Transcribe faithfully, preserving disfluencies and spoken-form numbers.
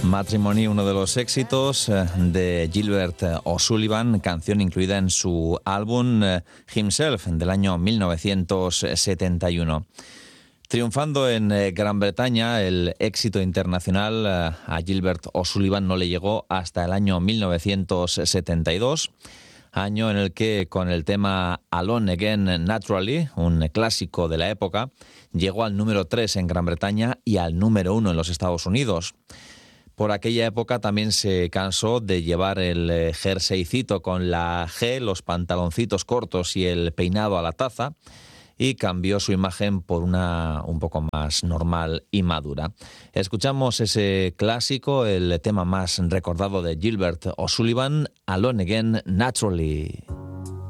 Matrimony, uno de los éxitos de Gilbert O'Sullivan, canción incluida en su álbum Himself del año mil novecientos setenta y uno. Triunfando en Gran Bretaña, el éxito internacional a Gilbert O'Sullivan no le llegó hasta el año mil novecientos setenta y dos, año en el que con el tema Alone Again Naturally, un clásico de la época, llegó al número tres en Gran Bretaña y al número uno en los Estados Unidos. Por aquella época también se cansó de llevar el jerseycito con la G, los pantaloncitos cortos y el peinado a la taza, y cambió su imagen por una un poco más normal y madura. Escuchamos ese clásico, el tema más recordado de Gilbert O'Sullivan, Alone Again Naturally.